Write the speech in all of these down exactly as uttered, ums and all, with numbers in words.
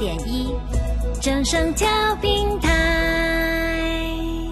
点一，正声调频台。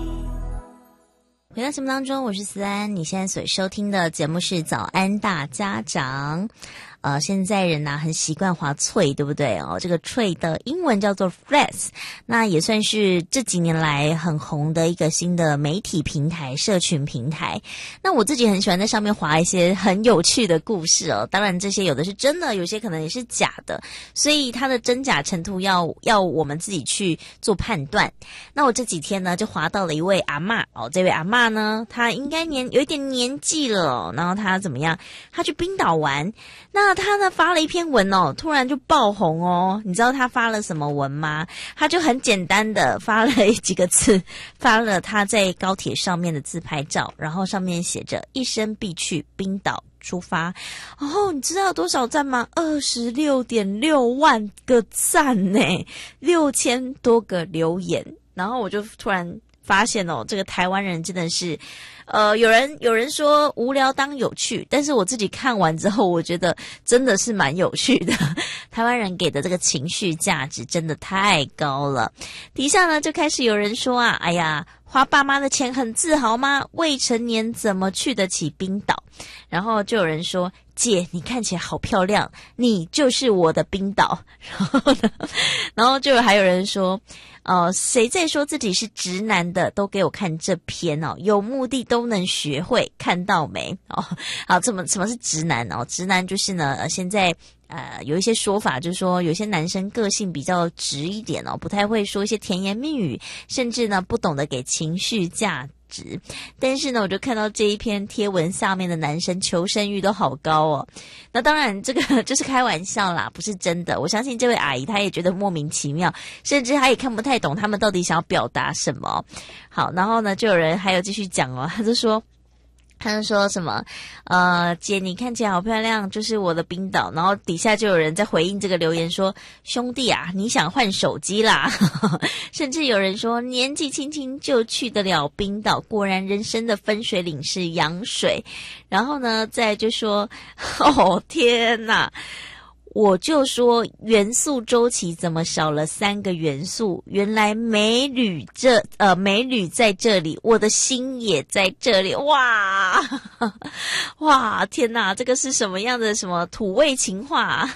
回到节目当中，我是思安，你现在所收听的节目是早安大家长。呃，现在人呐、啊、很习惯滑脆，对不对哦？这个脆的英文叫做 Threads， 那也算是这几年来很红的一个新的媒体平台、社群平台。那我自己很喜欢在上面滑一些很有趣的故事哦。当然，这些有的是真的，有些可能也是假的，所以它的真假程度要要我们自己去做判断。那我这几天呢，就滑到了一位阿嬷哦，这位阿嬷呢，她应该年有一点年纪了、哦，然后她怎么样？她去冰岛玩，那他呢发了一篇文哦，突然就爆红哦。你知道他发了什么文吗？他就很简单的发了几个字，发了他在高铁上面的自拍照，然后上面写着一生必去冰岛出发。然后你知道有多少赞吗？ 二十六点六万个赞呢，六千多个留言。然后我就突然发现哦，这个台湾人真的是呃，有人有人说无聊当有趣，但是我自己看完之后，我觉得真的是蛮有趣的。台湾人给的这个情绪价值真的太高了。底下呢就开始有人说啊，哎呀，花爸妈的钱很自豪吗？未成年怎么去得起冰岛？然后就有人说，姐，你看起来好漂亮，你就是我的冰岛。然后呢，然后就还有人说，呃，谁在说自己是直男的，都给我看这篇哦，有目的都能学会，看到没？哦，好，怎么什么是直男哦？直男就是呢，呃，现在呃有一些说法，就是说有些男生个性比较直一点哦，不太会说一些甜言蜜语，甚至呢不懂得给情绪价值。但是呢，我就看到这一篇贴文下面的男生求生欲都好高哦。那当然这个就是开玩笑啦，不是真的。我相信这位阿姨她也觉得莫名其妙，甚至她也看不太懂他们到底想要表达什么。好，然后呢就有人还有继续讲哦，他就说他就说什么呃，姐你看起来好漂亮，就是我的冰岛。然后底下就有人在回应这个留言说，兄弟啊，你想换手机啦。甚至有人说，年纪轻轻就去得了冰岛，果然人生的分水岭是羊水。然后呢再就说，哦天哪，我就说元素周期怎么少了三个元素？原来美女这呃美女在这里，我的心也在这里。哇哇，天哪，这个是什么样的什么土味情话啊？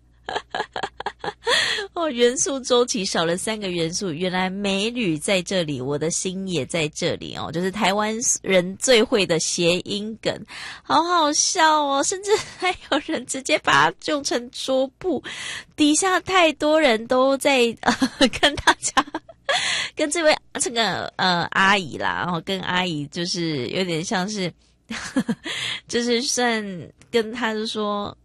哦，元素周期少了三个元素，原来美女在这里，我的心也在这里哦，就是台湾人最会的谐音梗，好好笑哦！甚至还有人直接把它用成桌布，底下太多人都在呃跟大家跟这位这个呃阿姨啦，然后跟阿姨就是有点像是就是算跟他就说